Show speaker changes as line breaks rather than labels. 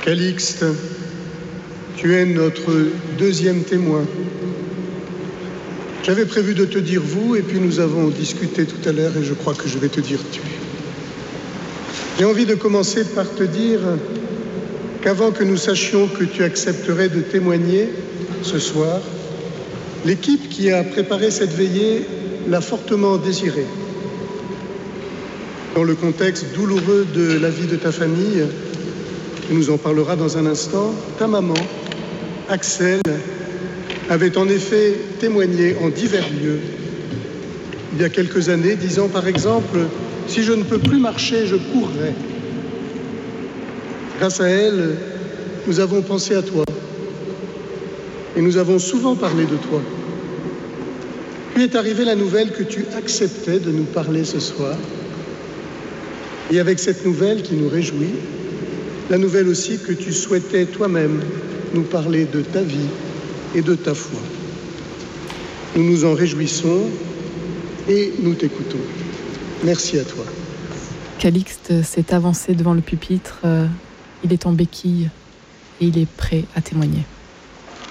Calixte, tu es notre deuxième témoin. J'avais prévu de te dire vous, et puis nous avons discuté tout à l'heure, et je crois que je vais te dire tu. J'ai envie de commencer par te dire qu'avant que nous sachions que tu accepterais de témoigner ce soir, l'équipe qui a préparé cette veillée l'a fortement désirée. Dans le contexte douloureux de la vie de ta famille, tu nous en parleras dans un instant, ta maman, Axel, avait en effet témoigné en divers lieux il y a quelques années, disant par exemple « Si je ne peux plus marcher, je courrai ». Grâce à elle, nous avons pensé à toi et nous avons souvent parlé de toi. Puis est arrivée la nouvelle que tu acceptais de nous parler ce soir. Et avec cette nouvelle qui nous réjouit, la nouvelle aussi que tu souhaitais toi-même nous parler de ta vie et de ta foi. Nous nous en réjouissons et nous t'écoutons. Merci à toi.
Calixte s'est avancé devant le pupitre. Il est en béquille et il est prêt à témoigner.